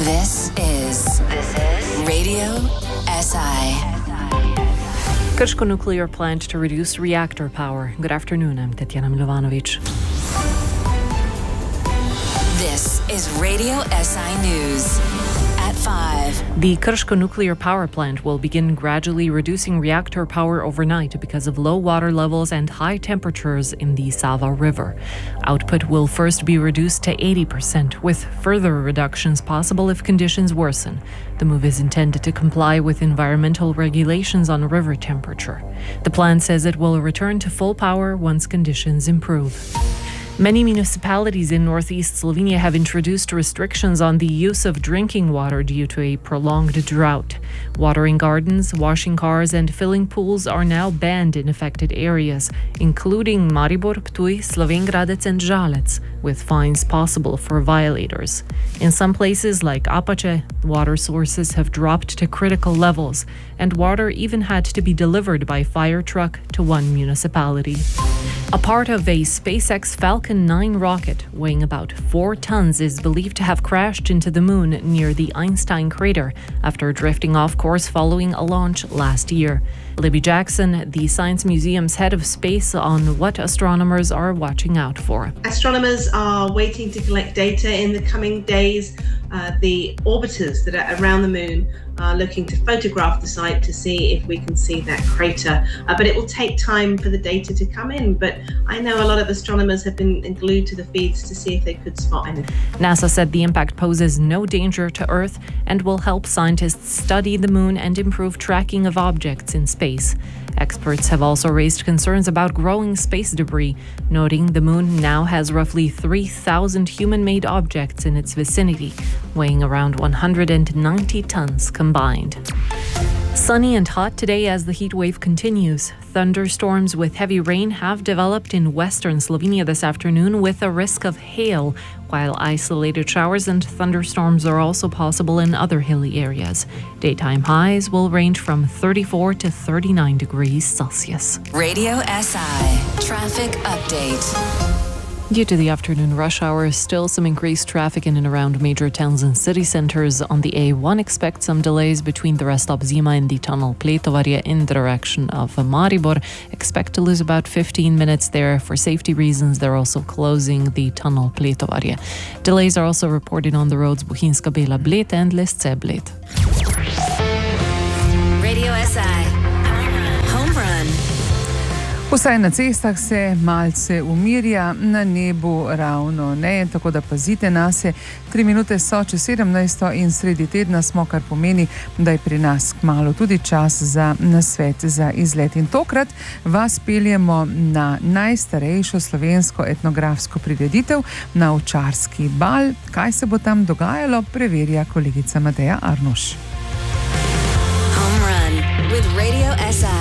This is Radio SI. Krško nuclear plant to reduce reactor power. Good afternoon, I'm Tatiana Milovanovic. This is Radio SI News. At 5. The Krško nuclear power plant will begin gradually reducing reactor power overnight because of low water levels and high temperatures in the Sava River. Output will first be reduced to 80%, with further reductions possible if conditions worsen. The move is intended to comply with environmental regulations on river temperature. The plant says it will return to full power once conditions improve. Many municipalities in northeast Slovenia have introduced restrictions on the use of drinking water due to a prolonged drought. Watering gardens, washing cars and filling pools are now banned in affected areas, including Maribor, Ptuj, Slovenj Gradec and Žalec, with fines possible for violators. In some places like Apače, water sources have dropped to critical levels, and water even had to be delivered by fire truck to one municipality. A part of a SpaceX Falcon 9 rocket, weighing about 4 tons, is believed to have crashed into the moon near the Einstein crater after drifting off course following a launch last year. Libby Jackson, the Science Museum's head of space, on what astronomers are watching out for. Astronomers are waiting to collect data in the coming days. The orbiters that are around the moon are looking to photograph the site to see if we can see that crater. But it will take time for the data to come in. But I know a lot of astronomers have been glued to the feeds to see if they could spot anything. NASA said the impact poses no danger to Earth and will help scientists study the moon and improve tracking of objects in space. Experts have also raised concerns about growing space debris, noting the moon now has roughly 3,000 human-made objects in its vicinity, weighing around 190 tons combined. Sunny and hot today as the heat wave continues. Thunderstorms with heavy rain have developed in western Slovenia this afternoon with a risk of hail, while isolated showers and thunderstorms are also possible in other hilly areas. Daytime highs will range from 34 to 39 degrees Celsius. Radio SI Traffic Update. Due to the afternoon rush hour, still some increased traffic in and around major towns and city centres. On the A1, expect some delays between the rest stop Zima and the tunnel Pletovarje in the direction of Maribor. Expect to lose about 15 minutes there. For safety reasons, they're also closing the tunnel Pletovarje. Delays are also reported on the roads Bohinjska Bela Bled and Lesce Bled. Radio SI Home Run. Vsaj na cestah se malce umirja, na nebu ravno ne, tako da pazite nase. 3 minute so čez 17 in sredi tedna smo, kar pomeni, da je pri nas kmalu tudi čas za nasvet za izlet. In tokrat vas peljemo na najstarejšo slovensko etnografsko prireditev, na Ovčarski bal. Kaj se bo tam dogajalo, preverja kolegica Mateja Arnuš. Home Run with Radio SI.